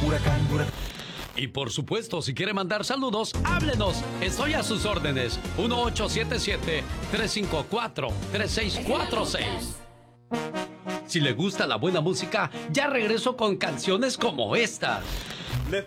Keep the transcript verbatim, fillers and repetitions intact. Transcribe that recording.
huracán, huracán. Y por supuesto, si quiere mandar saludos, háblenos. Estoy a sus órdenes. uno ocho siete siete, tres cinco cuatro, tres seis cuatro seis. Si le gusta la buena música, ya regreso con canciones como esta.